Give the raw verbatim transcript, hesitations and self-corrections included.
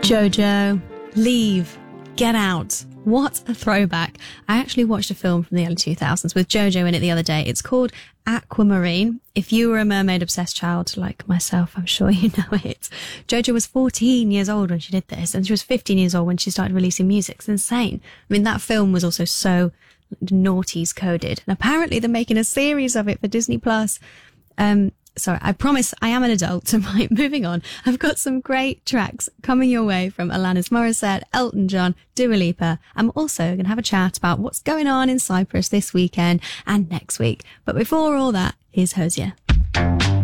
Jojo, Leave, Get Out. What a throwback. I actually watched a film from the early two thousands with Jojo in it the other day. It's called Aquamarine. If you were a mermaid-obsessed child like myself, I'm sure you know it. Jojo was fourteen years old when she did this, and she was fifteen years old when she started releasing music. It's insane. I mean, that film was also so noughties coded. And apparently they're making a series of it for Disney Plus. Um, sorry, I promise I am an adult. Right, moving on. I've got some great tracks coming your way from Alanis Morissette, Elton John, Dua Lipa. I'm also going to have a chat about what's going on in Cyprus this weekend and next week. But before all that, here's Hosier.